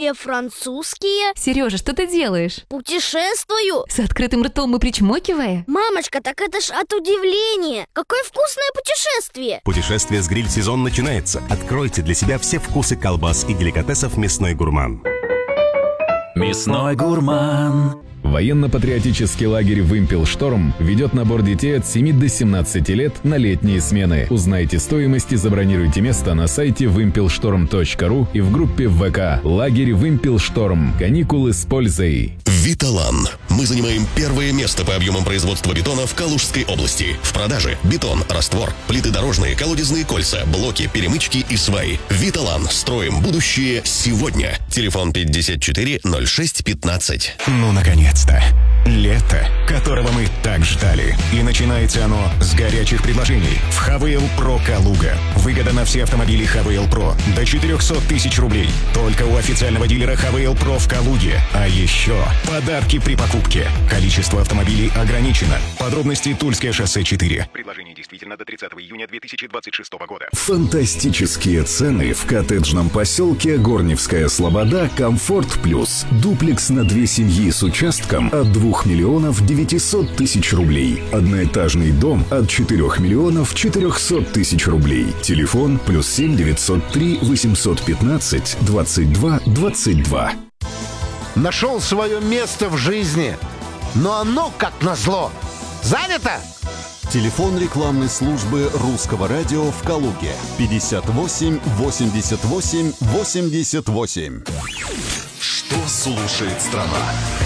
английские, французские. Сережа, что ты делаешь? Путешествую. С открытым ртом и причмокивая? Мамочка, так это ж от удивления. Какое вкусное путешествие. Путешествие с гриль-сезон начинается. Откройте для себя все вкусы колбас и деликатесов «Мясной гурман». Мясной гурман. Военно-патриотический лагерь «Вымпелшторм» ведет набор детей от 7 до 17 лет на летние смены. Узнайте стоимость и забронируйте место на сайте wimpelshtorm.ru и в группе ВК «Лагерь Вымпелшторм. Каникулы с пользой». Виталан. Мы занимаем первое место по объемам производства бетона в Калужской области. В продаже бетон, раствор, плиты дорожные, колодезные кольца, блоки, перемычки и сваи. Виталан. Строим будущее сегодня. Телефон 54 06 15. Ну, наконец-то. Лето, которого мы так ждали. И начинается оно с горячих предложений. В ХВЛ Про Калуга. Выгода на все автомобили ХВЛ Про. До 400 тысяч рублей. Только у официального дилера ХВЛ Про в Калуге. А еще подарки при покупке. Количество автомобилей ограничено. Подробности Тульское шоссе 4. Предложение действительно до 30 июня 2026 года. Фантастические цены в коттеджном поселке Горневская Слобода «Комфорт Плюс». Дуплекс на 2 семьи с участком от 2 миллионов 900 тысяч рублей. Одноэтажный дом от 4 миллионов 400 тысяч рублей. Телефон +7 903 815 22 22. Нашел свое место в жизни, но оно, как назло, занято. Телефон рекламной службы Русского радио в Калуге 58 88 88. Что слушает страна?